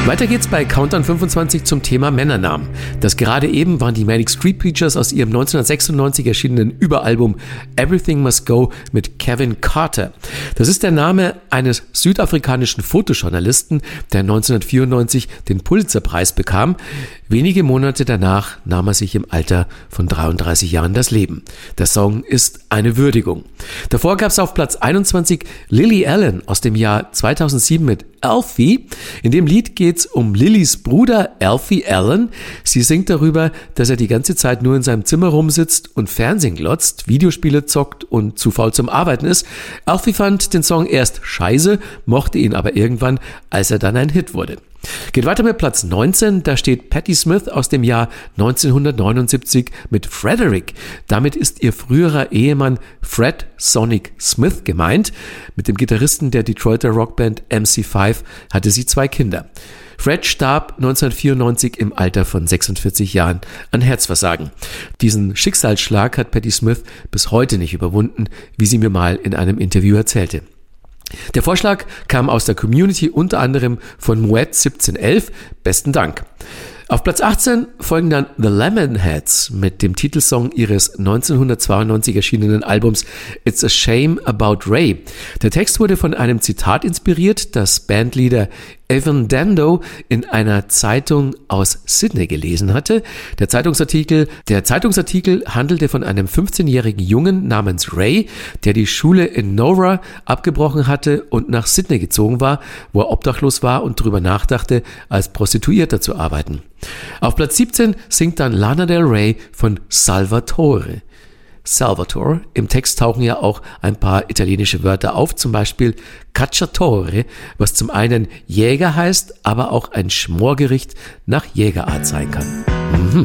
Weiter geht's bei Countdown 25 zum Thema Männernamen. Das gerade eben waren die Manic Street Preachers aus ihrem 1996 erschienenen Überalbum Everything Must Go mit Kevin Carter. Das ist der Name eines südafrikanischen Fotojournalisten, der 1994 den Pulitzerpreis bekam. Wenige Monate danach nahm er sich im Alter von 33 Jahren das Leben. Der Song ist eine Würdigung. Davor gab's auf Platz 21 Lily Allen aus dem Jahr 2007 mit Alfie. In dem Lied geht's um Lillys Bruder Alfie Allen. Sie singt darüber, dass er die ganze Zeit nur in seinem Zimmer rumsitzt und Fernsehen glotzt, Videospiele zockt und zu faul zum Arbeiten ist. Alfie fand den Song erst scheiße, mochte ihn aber irgendwann, als er dann ein Hit wurde. Geht weiter mit Platz 19, da steht Patti Smith aus dem Jahr 1979 mit Frederick. Damit ist ihr früherer Ehemann Fred Sonic Smith gemeint. Mit dem Gitarristen der Detroiter Rockband MC5 hatte sie 2 Kinder. Fred starb 1994 im Alter von 46 Jahren an Herzversagen. Diesen Schicksalsschlag hat Patti Smith bis heute nicht überwunden, wie sie mir mal in einem Interview erzählte. Der Vorschlag kam aus der Community, unter anderem von Moet1711. Besten Dank. Auf Platz 18 folgen dann The Lemonheads mit dem Titelsong ihres 1992 erschienenen Albums It's a Shame About Ray. Der Text wurde von einem Zitat inspiriert, das Bandleader Evan Dando in einer Zeitung aus Sydney gelesen hatte. Der Zeitungsartikel handelte von einem 15-jährigen Jungen namens Ray, der die Schule in Nowra abgebrochen hatte und nach Sydney gezogen war, wo er obdachlos war und darüber nachdachte, als Prostituierter zu arbeiten. Auf Platz 17 singt dann Lana Del Rey von Salvatore. Salvatore. Im Text tauchen ja auch ein paar italienische Wörter auf, zum Beispiel Cacciatore, was zum einen Jäger heißt, aber auch ein Schmorgericht nach Jägerart sein kann.